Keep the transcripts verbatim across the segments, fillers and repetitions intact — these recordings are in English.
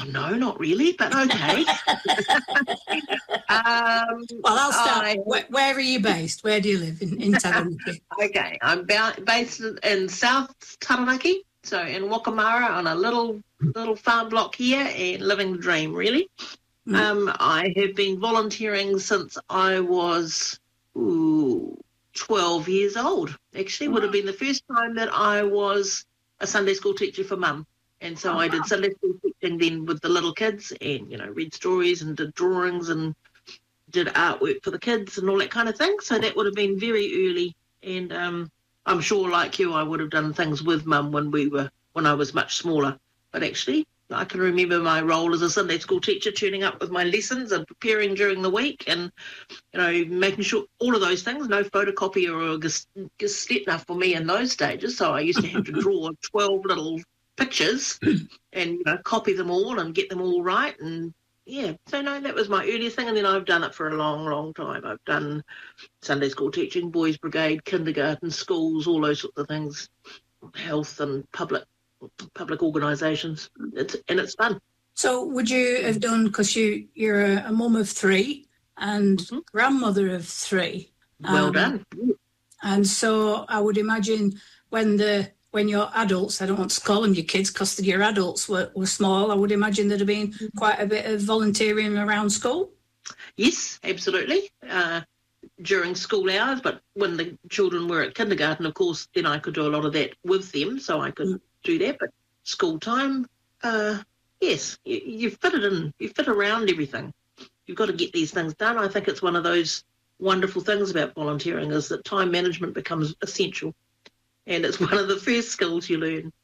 Oh, no, not really, but okay. um, Well, I'll start. I, where, where are you based? Where do you live in, in Taranaki? Okay, I'm ba- based in South Taranaki, so in Wakamara on a little little farm block here, and living the dream, really. Mm. Um, I have been volunteering since I was ooh, twelve years old. Actually, would have been the first time that I was a Sunday school teacher for Mum. And so oh, I did wow. Sunday school teaching then with the little kids and, you know, read stories and did drawings and did artwork for the kids and all that kind of thing. So that would have been very early. And um, I'm sure, like you, I would have done things with Mum when we were, when I was much smaller. But actually, I can remember my role as a Sunday school teacher, turning up with my lessons and preparing during the week and, you know, making sure all of those things, no photocopier or gestetner for me in those stages. So I used to have to draw twelve little pictures and, you know, copy them all and get them all right. And, yeah, so, no, that was my earliest thing. And then I've done it for a long, long time. I've done Sunday school teaching, boys' brigade, kindergarten, schools, all those sorts of things, health and public public organisations, it's, and it's fun. So would you have done, because you, you're a, a mum of three and mm-hmm. grandmother of three. Well um, done. And so I would imagine when the when your adults, I don't want to call them your kids because your adults were, were small, I would imagine there'd have been quite a bit of volunteering around school. Yes, absolutely. Uh, during school hours, but when the children were at kindergarten, of course, then I could do a lot of that with them, so I could mm. do that. But school time, uh, yes, you, you fit it in, you fit around everything. You've got to get these things done. I think it's one of those wonderful things about volunteering is that time management becomes essential. And it's one of the first skills you learn.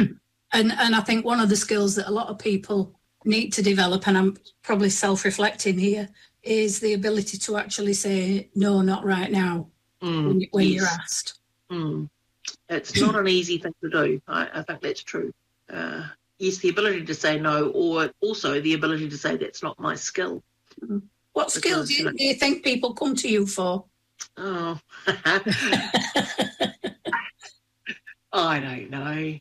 And and I think one of the skills that a lot of people need to develop, and I'm probably self-reflecting here, is the ability to actually say, no, not right now, mm, when, when yes. you're asked. Mm. It's not an easy thing to do. I, I think that's true. Uh, yes, the ability to say no, or also the ability to say that's not my skill. Mm. What because, skills do you, do you think people come to you for? Oh, I don't know.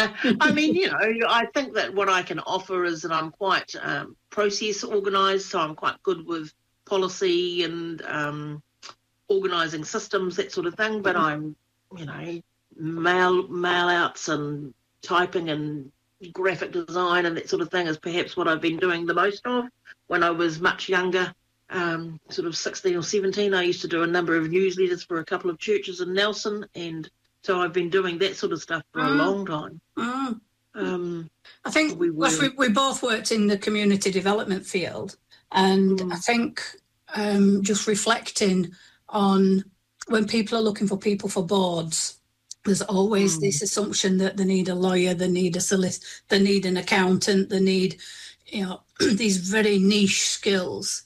I mean, you know, I think that what I can offer is that I'm quite um, process organised, so I'm quite good with policy and um, organising systems, that sort of thing. But I'm, you know, mail mail outs and typing and graphic design and that sort of thing is perhaps what I've been doing the most of. When I was much younger, um, sort of sixteen or seventeen, I used to do a number of newsletters for a couple of churches in Nelson, and so I've been doing that sort of stuff for mm. a long time. Mm. Um, I think we, were... we we both worked in the community development field, and mm. I think um, just reflecting on when people are looking for people for boards, there's always mm. this assumption that they need a lawyer, they need a solicitor, they need an accountant, they need, you know, these very niche skills,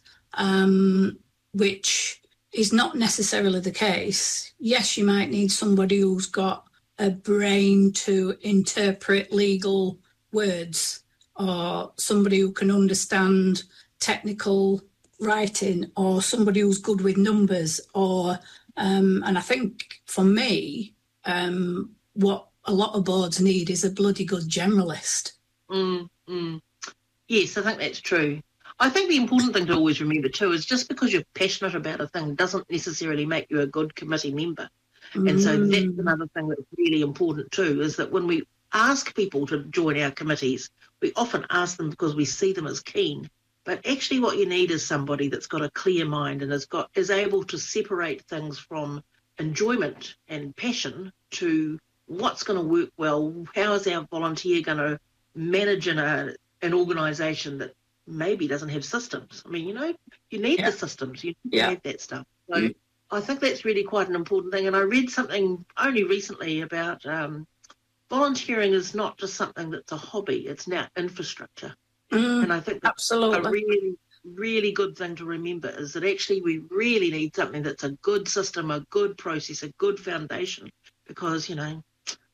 um, which is not necessarily the case. Yes, you might need somebody who's got a brain to interpret legal words, or somebody who can understand technical writing, or somebody who's good with numbers, or um, and I think for me, um, what a lot of boards need is a bloody good generalist. Mm, mm. Yes, I think that's true. I think the important thing to always remember too is just because you're passionate about a thing doesn't necessarily make you a good committee member. Mm. And so that's another thing that's really important too, is that when we ask people to join our committees, we often ask them because we see them as keen. But actually what you need is somebody that's got a clear mind and has got is able to separate things from enjoyment and passion to what's going to work well, how is our volunteer going to manage in a, an organisation that maybe doesn't have systems. I mean, you know, you need yeah. the systems, you need yeah. to have that stuff. So mm. I think that's really quite an important thing. And I read something only recently about um, volunteering is not just something that's a hobby, it's now infrastructure. Mm, and I think that's absolutely. a really, really good thing to remember is that actually we really need something that's a good system, a good process, a good foundation, because, you know,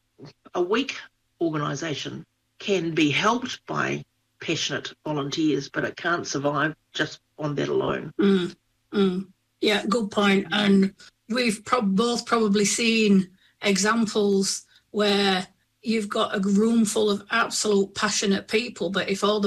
a weak organisation can be helped by passionate volunteers, but it can't survive just on that alone. Mm, mm. Yeah, good point. And we've pro- both probably seen examples where you've got a room full of absolute passionate people, but if all the